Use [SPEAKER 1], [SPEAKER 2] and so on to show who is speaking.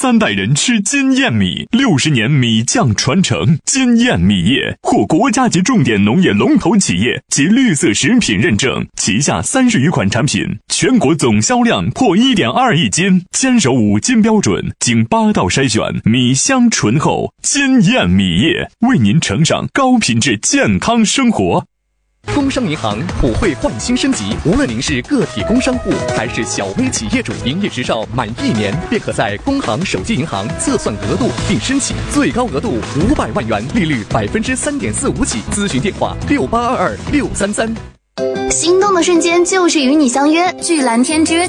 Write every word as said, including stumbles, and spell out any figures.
[SPEAKER 1] 三代人吃金燕米，六十年米酱传承。金燕米业获国家级重点农业龙头企业及绿色食品认证，旗下三十余款产品，全国总销量破 一点二亿斤，坚守五金标准，经八道筛选，米香醇厚。金燕米业为您呈上高品质健康生活。
[SPEAKER 2] 工商银行普惠焕新升级，无论您是个体工商户还是小微企业主，营业执照满一年便可在工行手机银行测算额度并申请，最高额度五百万元，利率百分之三点四五起。咨询电话六八二二六三三。
[SPEAKER 3] 心动的瞬间就是与你相约，巨蓝天之